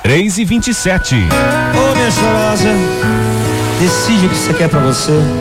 3:27. Ô, minha chorosa, decide o que você quer pra você.